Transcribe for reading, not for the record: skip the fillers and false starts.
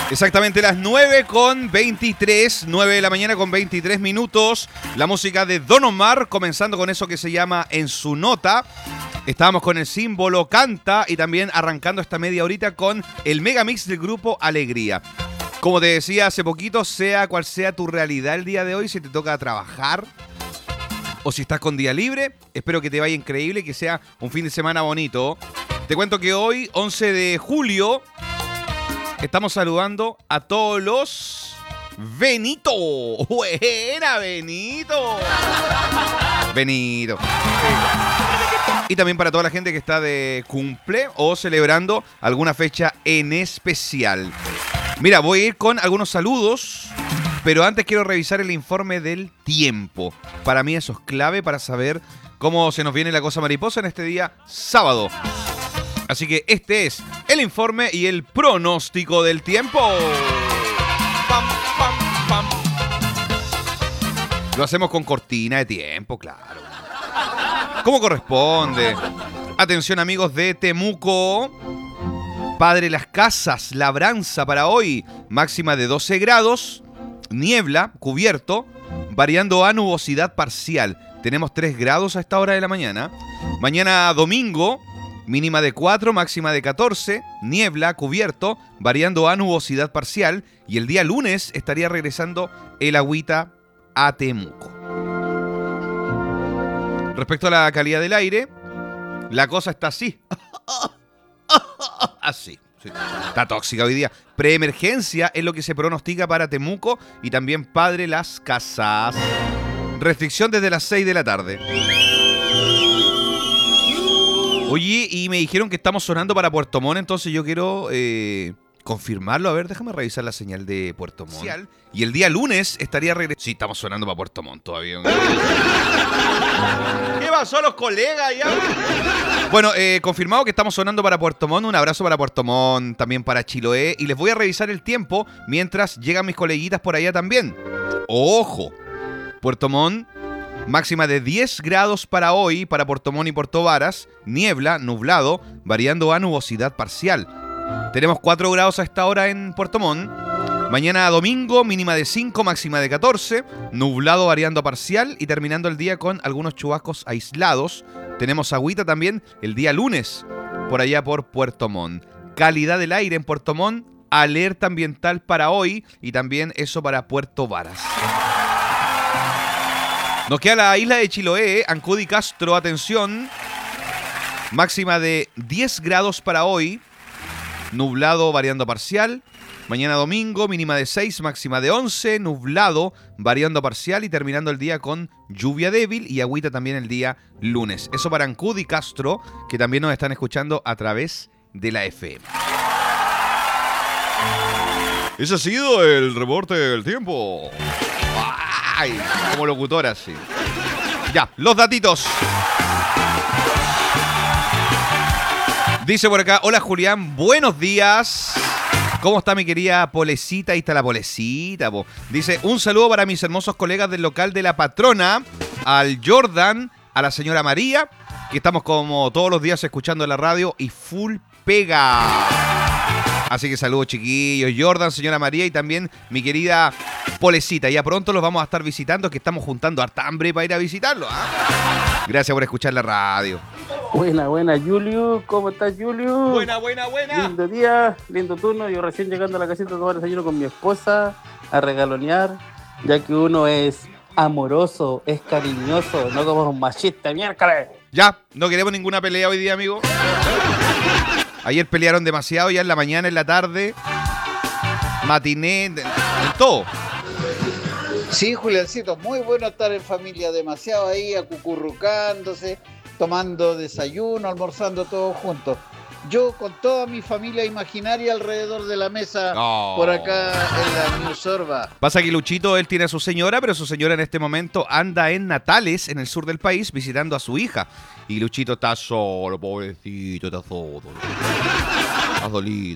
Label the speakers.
Speaker 1: Exactamente las 9:23, 9 de la mañana con 23 minutos. La música de Don Omar, comenzando con eso que se llama En su nota. Estábamos con el símbolo Canta y también arrancando esta media horita con el megamix del grupo Alegría. Como te decía hace poquito, sea cual sea tu realidad el día de hoy, si te toca trabajar o si estás con día libre, espero que te vaya increíble y que sea un fin de semana bonito. Te cuento que hoy, 11 de julio, estamos saludando a todos los Benito. ¡Buena, Benito! Benito. Y también para toda la gente que está de cumple o celebrando alguna fecha en especial. Mira, voy a ir con algunos saludos, pero antes quiero revisar el informe del tiempo. Para mí eso es clave para saber cómo se nos viene la cosa mariposa en este día sábado. Así que este es el informe y el pronóstico del tiempo. Pam, pam, pam. Lo hacemos con cortina de tiempo, claro. ¿Cómo corresponde? Atención, amigos de Temuco. Padre Las Casas, labranza para hoy. Máxima de 12 grados. Niebla, cubierto, variando a nubosidad parcial. Tenemos 3 grados a esta hora de la mañana. Mañana domingo, mínima de 4, máxima de 14. Niebla, cubierto, variando a nubosidad parcial. Y el día lunes estaría regresando el agüita a Temuco. Respecto a la calidad del aire, la cosa está así. Así. Sí. Está tóxica hoy día. Preemergencia es lo que se pronostica para Temuco y también Padre Las Casas. Restricción desde las 6 de la tarde. Oye, y me dijeron que estamos sonando para Puerto Montt, entonces yo quiero confirmarlo. A ver, déjame revisar la señal de Puerto Montt. Y el día lunes estaría regresando. Sí, estamos sonando para Puerto Montt todavía. ¿Qué pasó, los colegas ya? Bueno, confirmado que estamos sonando para Puerto Montt. Un abrazo para Puerto Montt, también para Chiloé. Y les voy a revisar el tiempo mientras llegan mis coleguitas por allá también. ¡Ojo! Puerto Montt, máxima de 10 grados para hoy, para Puerto Montt y Puerto Varas. Niebla, nublado, variando a nubosidad parcial. Tenemos 4 grados a esta hora en Puerto Montt. Mañana domingo, mínima de 5, máxima de 14. Nublado variando a parcial y terminando el día con algunos chubascos aislados. Tenemos agüita también el día lunes por allá por Puerto Montt. Calidad del aire en Puerto Montt. Alerta ambiental para hoy y también eso para Puerto Varas. Nos queda la isla de Chiloé, Ancud y Castro, atención. Máxima de 10 grados para hoy. Nublado variando a parcial. Mañana domingo, mínima de 6, máxima de 11, nublado, variando parcial y terminando el día con lluvia débil y agüita también el día lunes. Eso para Ancud y Castro, que también nos están escuchando a través de la FM. Ese ha sido el reporte del tiempo. ¡Ay! Como locutora, sí. Ya, los datitos. Dice por acá, hola Julián, buenos días. ¿Cómo está mi querida Polecita? Ahí está la Polecita, po. Dice, un saludo para mis hermosos colegas del local de La Patrona, al Jordan, a la señora María, que estamos como todos los días escuchando la radio y full pega. Así que saludos chiquillos, Jordan, señora María y también mi querida Polecita. Ya pronto los vamos a estar visitando, que estamos juntando harta hambre para ir a visitarlo. Gracias por escuchar la radio.
Speaker 2: Buena, Julio. ¿Cómo estás, Julio?
Speaker 1: Buena.
Speaker 2: Lindo día, lindo turno. Yo recién llegando a la casita a tomar desayuno con mi esposa, a regalonear, ya que uno es amoroso, es cariñoso, no como un machista, miércoles.
Speaker 1: Ya, no queremos ninguna pelea hoy día, amigo. Ayer pelearon demasiado, ya en la mañana, en la tarde, matiné, en todo.
Speaker 3: Sí, Juliancito, muy bueno estar en familia, demasiado ahí acucurrucándose, tomando desayuno, almorzando todos juntos. Yo con toda mi familia imaginaria alrededor de la mesa, por acá en la New Sorba.
Speaker 1: Pasa que Luchito, él tiene a su señora, pero su señora en este momento anda en Natales, en el sur del país, visitando a su hija. Y Luchito está solo, pobrecito, está solo. Está solito.